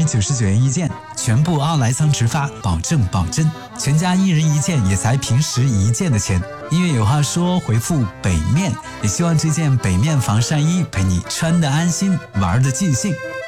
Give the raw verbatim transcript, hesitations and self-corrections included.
九十九元一件，全部奥莱桑直发，保证保真，全家一人一件也才平时一件的钱。音乐有话说，回复北面，也希望这件北面防晒衣陪你穿得安心，玩得尽兴。